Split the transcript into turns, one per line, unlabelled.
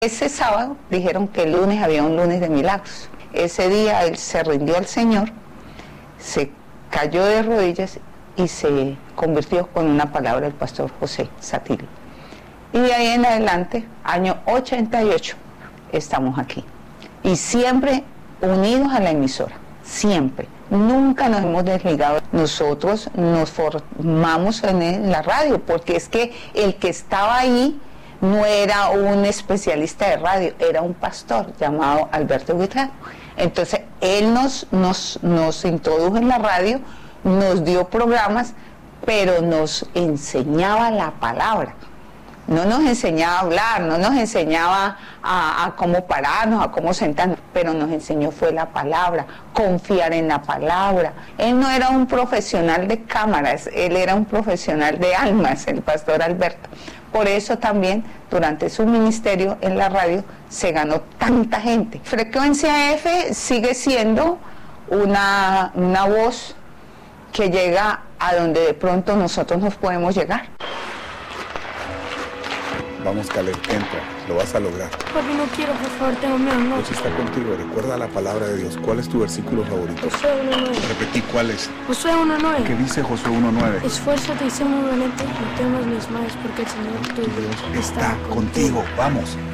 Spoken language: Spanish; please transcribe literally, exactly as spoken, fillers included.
Ese sábado dijeron que el lunes había un lunes de milagros. Ese día él se rindió al Señor, se cayó de rodillas y se convirtió con una palabra del pastor José Satillo. Y de ahí en adelante, año ochenta y ocho, estamos aquí. Y siempre unidos a la emisora, siempre. Nunca nos hemos desligado. Nosotros nos formamos en la radio, porque es que el que estaba ahí no era un especialista de radio, era un pastor llamado Alberto Guitrán. Entonces, él nos, nos, nos introdujo en la radio, nos dio programas, pero nos enseñaba la palabra. No nos enseñaba a hablar, no nos enseñaba a, a cómo pararnos, a cómo sentarnos, pero nos enseñó fue la palabra, confiar en la palabra. Él no era un profesional de cámaras, él era un profesional de almas, el pastor Alberto. Por eso también, durante su ministerio en la radio, se ganó tanta gente. Frecuencia F sigue siendo una, una voz que llega a donde de pronto nosotros nos podemos llegar.
Vamos, Caleb, entra, lo vas a lograr.
Papi, no quiero, por favor, tengo miedo, no.
Dios está contigo, recuerda la palabra de Dios. ¿Cuál es tu versículo favorito?
Josué uno nueve.
Repetí, ¿cuál es?
Josué uno nueve.
¿Qué dice Josué uno nueve?
Esfuérzate y sé muy valiente, no temas ni desmayes, porque el Señor tu Dios
está contigo. Vamos.